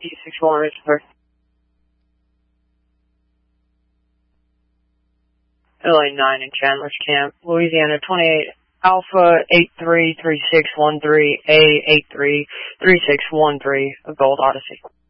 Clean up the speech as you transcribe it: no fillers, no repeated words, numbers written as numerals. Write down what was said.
61 Richard. LA 9 in Chandler's Camp, Louisiana 28 Alpha 833613 A 833613 of Gold Odyssey.